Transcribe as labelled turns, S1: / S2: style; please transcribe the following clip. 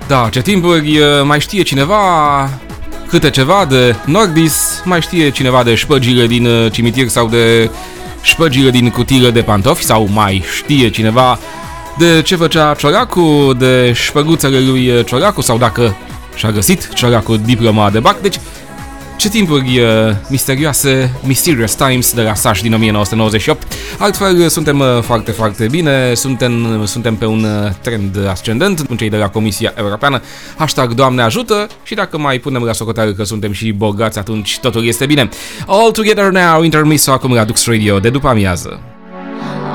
S1: Da, ce timpuri, mai știe cineva câte ceva de Nordis, mai știe cineva de șpăgile din cimitir sau de șpăgile din cutiile de pantofi, sau mai știe cineva de ce făcea Cioracu, de șpăguțele lui Cioracu, sau dacă și-a găsit Cioracu diploma de bac. Deci, ce timpuri misterioase, Mysterious Times de la Sash din 1998. Altfel, suntem foarte, foarte bine, suntem pe un trend ascendent în cei de la Comisia Europeană. Hashtag Doamne ajută, și dacă mai punem la socoteală că suntem și bogați, atunci totul este bine. All Together Now, intermiso acum la Dux Radio de după amiază.